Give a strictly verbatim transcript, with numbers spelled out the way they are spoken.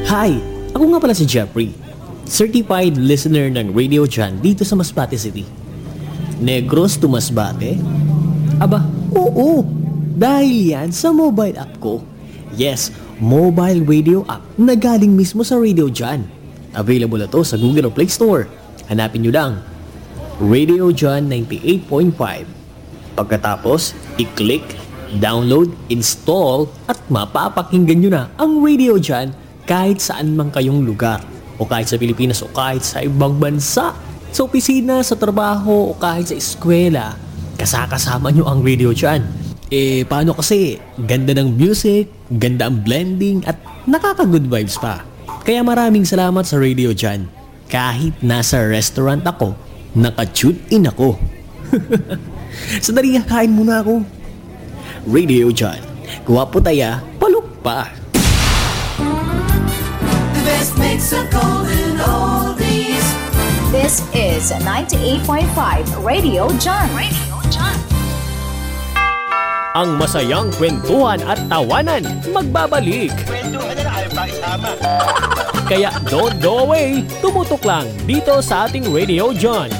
Hi! Ako nga pala si Jeffrey, certified listener ng Radio John dito sa Masbate City. Negros to Masbate? Aba, oo! Dahil yan sa mobile app ko. Yes, mobile radio app na galing mismo sa Radio John. Available na to sa Google o Play Store. Hanapin nyo lang, Radio John ninety-eight point five. Pagkatapos, i-click, download, install, at mapapakinggan nyo na ang Radio John kahit saan man kayong lugar. O kahit sa Pilipinas o kahit sa ibang bansa. Sa opisina, sa trabaho, o kahit sa eskwela. Kasakasama nyo ang Radio John. Eh, paano kasi? Ganda ng music, ganda ang blending, at nakaka-good vibes pa. Kaya maraming salamat sa Radio John. Kahit nasa restaurant ako, naka-tune in ako. Sandali, kain muna ako. Radio John. Guwapo taya, palok pa. The best mix of golden oldies. This is ninety-eight point five Radio John. Radio John. Ang masayang kwentuhan at tawanan magbabalik. Kwentuhan na na, ayaw pa isama. Kaya don't go away. Tumutok lang dito sa ating Radio John.